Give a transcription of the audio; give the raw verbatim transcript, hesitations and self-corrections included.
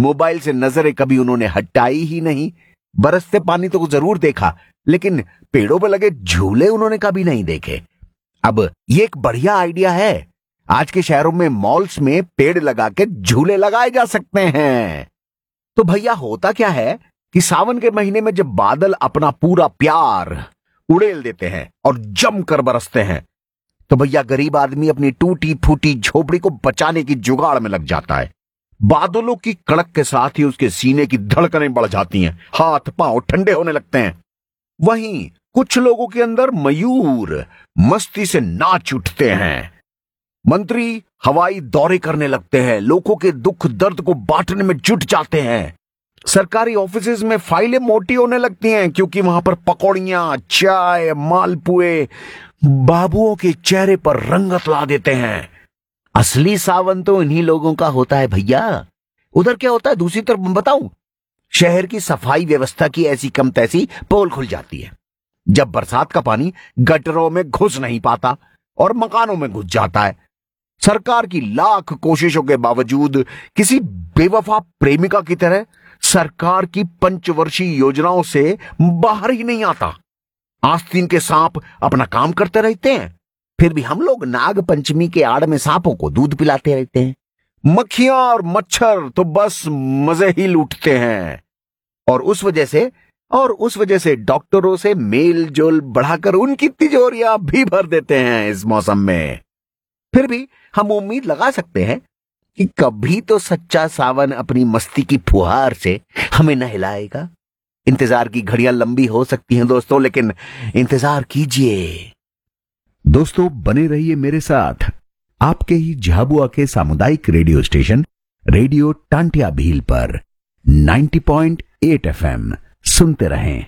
Mobile से नजरें कभी उन्होंने हटाई ही नहीं। बरसते पानी तो जरूर देखा, लेकिन पेड़ों पर लगे झूले उन्होंने कभी नहीं देखे। अब ये एक बढ़िया आइडिया है। आज के शहरों में मॉल्स में पेड़ लगा के झूले लगाए जा सकते हैं। तो भैया होता क्या है कि सावन के महीने में जब बादल अपना पूरा प्यार उड़ेल देते हैं और जमकर बरसते हैं, तो भैया गरीब आदमी अपनी टूटी फूटी झोपड़ी को बचाने की जुगाड़ में लग जाता है। बादलों की कड़क के साथ ही उसके सीने की धड़कनें बढ़ जाती हैं, हाथ पांव ठंडे होने लगते हैं। वहीं कुछ लोगों के अंदर मयूर मस्ती से नाच उठते हैं। मंत्री हवाई दौरे करने लगते हैं, लोगों के दुख दर्द को बांटने में जुट जाते हैं। सरकारी ऑफिसेज में फाइलें मोटी होने लगती हैं, क्योंकि वहां पर पकौड़ियां, चाय, मालपुए बाबुओं के चेहरे पर रंगत ला देते हैं। असली सावन तो इन्हीं लोगों का होता है भैया। उधर क्या होता है दूसरी तरफ बताऊं? शहर की सफाई व्यवस्था की ऐसी कम तैसी पोल खुल जाती है। जब बरसात का पानी गटरों में घुस नहीं पाता और मकानों में घुस जाता है। सरकार की लाख कोशिशों के बावजूद किसी बेवफा प्रेमिका की तरह सरकार की पंचवर्षीय योजनाओं से बाहर ही नहीं आता। आस्तीन के सांप अपना काम करते रहते हैं, फिर भी हम लोग नाग पंचमी के आड़ में सांपों को दूध पिलाते रहते हैं। मक्खियां और मच्छर तो बस मजे ही लूटते हैं, और उस वजह से और उस वजह से डॉक्टरों से मेल जोल बढ़ाकर उनकी तिजोरियां भी भर देते हैं इस मौसम में। फिर भी हम उम्मीद लगा सकते हैं कि कभी तो सच्चा सावन अपनी मस्ती की फुहार से हमें न हिलाएगा। इंतजार की घड़ियां लंबी हो सकती हैं दोस्तों, लेकिन इंतजार कीजिए। दोस्तों बने रहिए मेरे साथ आपके ही झाबुआ के सामुदायिक radio station radio Tantia Bhil पर नब्बे पॉइंट आठ एफ एम सुनते रहें।